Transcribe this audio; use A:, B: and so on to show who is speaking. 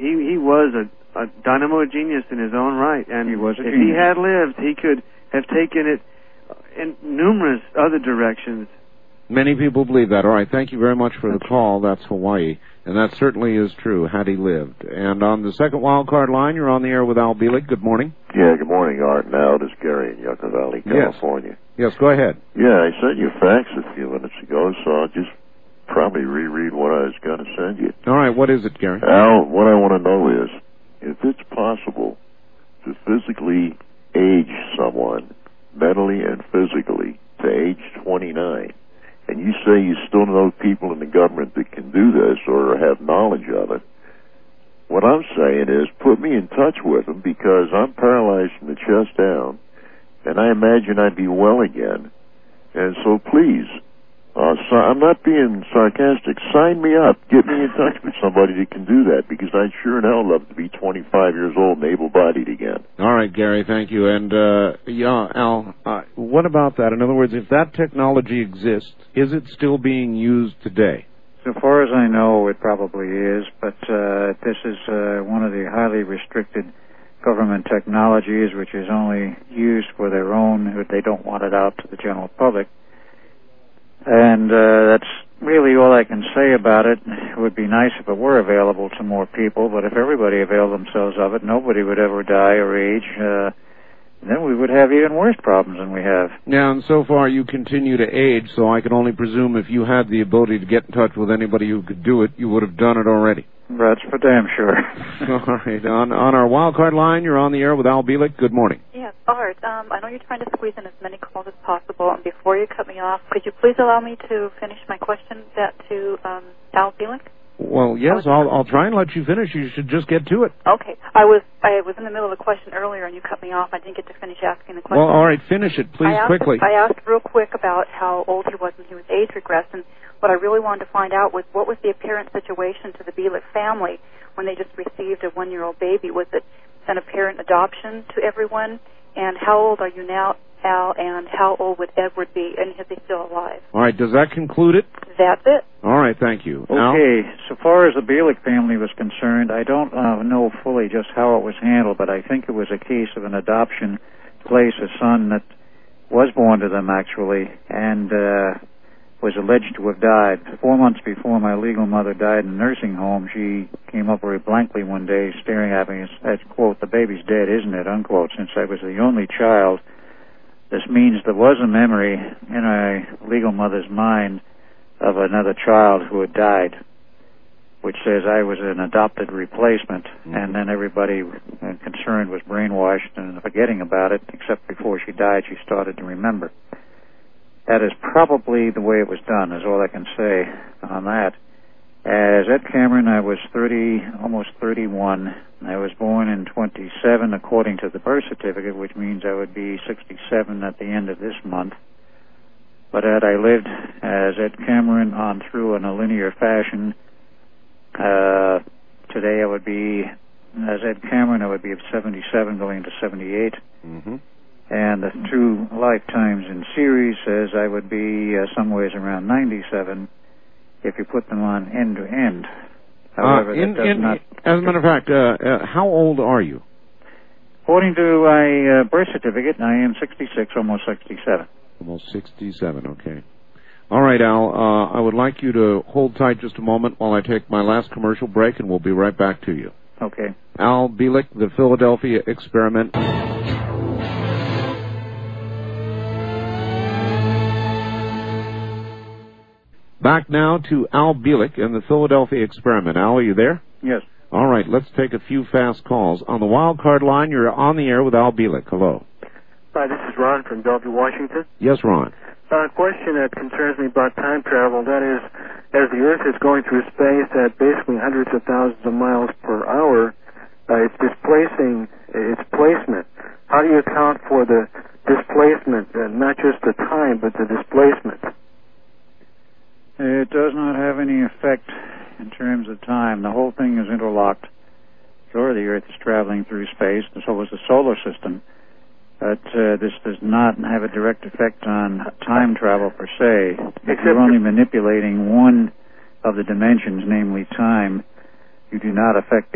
A: he was a dynamo genius in his own right, and
B: he was a
A: if
B: genius.
A: he had lived, he could have taken it in numerous other directions.
C: Many people believe that. All right, thank you very much for the call. That's Hawaii, and that certainly is true, had he lived. And on the second wild card line, you're on the air with Al Bielek. Good morning.
D: Yeah, good morning, Art. Now, this is Gary in Yucca Valley, California.
C: Yes, go ahead.
D: Yeah, I sent you a fax a few minutes ago, so I'll just probably reread what I was going to send you.
C: All right, what is it, Gary?
D: Al, what I want to know is, if it's possible to physically age someone, mentally and physically, to age 29, and you say you still know people in the government that can do this or have knowledge of it, what I'm saying is put me in touch with them, because I'm paralyzed from the chest down, and I imagine I'd be well again. And so please, I'm not being sarcastic, sign me up. Get me in touch with somebody that can do that, because I'd sure in hell love to be 25 years old and able-bodied again.
C: All right, Gary, thank you. And, Al, what about that? In other words, if that technology exists, is it still being used today?
B: So far as I know, it probably is, but this is one of the highly restricted government technologies, which is only used for their own. They don't want it out to the general public. And that's really all I can say about it. It would be nice if it were available to more people, but if everybody availed themselves of it, nobody would ever die or age. Then we would have even worse problems than we have.
C: Yeah, and so far you continue to age, so I can only presume if you had the ability to get in touch with anybody who could do it, you would have done it already.
B: That's for damn sure.
C: All right. On our wild card line, you're on the air with Al Bielek. Good morning.
E: Yes, Art, I know you're trying to squeeze in as many calls as possible, and before you cut me off, could you please allow me to finish my question to Al Bielek?
C: Well, yes, I'll try and let you finish. You should just get to it.
E: Okay. I was in the middle of the question earlier, and you cut me off. I didn't get to finish asking the question.
C: Well, all right, finish it, please, quickly.
E: I asked real quick about how old he was when he was age regressed, and what I really wanted to find out was what was the apparent situation to the Bielek family when they just received a 1-year-old baby. Was it an apparent adoption to everyone? And how old are you now, Al, and how old would Edward be, and is he still alive?
C: All right, does that conclude it?
E: That's it.
C: All right, thank you.
B: Okay, so far as the Bielek family was concerned, I don't know fully just how it was handled, but I think it was a case of an adoption to place a son that was born to them, actually, and was alleged to have died. 4 months before my legal mother died in a nursing home, she came up very blankly one day, staring at me as, quote, "The baby's dead, isn't it?" unquote. Since I was the only child, this means there was a memory in my legal mother's mind of another child who had died, which says I was an adopted replacement, and then everybody concerned was brainwashed and forgetting about it, except before she died she started to remember. That is probably the way it was done, is all I can say on that. As Ed Cameron, I was 30, almost 31. I was born in 27 according to the birth certificate, which means I would be 67 at the end of this month. But had I lived as Ed Cameron on through in a linear fashion, today I would be, as Ed Cameron, I would be of 77 going to 78. Mm-hmm. And the 2 lifetimes in series says I would be somewhere around 97 if you put them on end to end. However, that does not...
C: As a matter of fact, how old are you?
B: According to my birth certificate, I am 66, almost 67.
C: Almost 67, okay. All right, Al, I would like you to hold tight just a moment while I take my last commercial break, and we'll be right back to you.
B: Okay.
C: Al Bielek, The Philadelphia Experiment. Back now to Al Bielek and The Philadelphia Experiment. Al, are you there?
B: Yes.
C: All right, let's take a few fast calls. On the wild card line, you're on the air with Al Bielek. Hello.
F: Hi, this is Ron from Bellevue, Washington.
C: Yes, Ron.
F: A question that concerns me about time travel, that is, as the Earth is going through space at basically hundreds of thousands of miles per hour, it's displacing its placement. How do you account for the displacement, not just the time, but the displacement?
B: It does not have any effect in terms of time. The whole thing is interlocked. Sure, the Earth is traveling through space, and so is the solar system. But this does not have a direct effect on time travel per se. If you're only manipulating one of the dimensions, namely time, you do not affect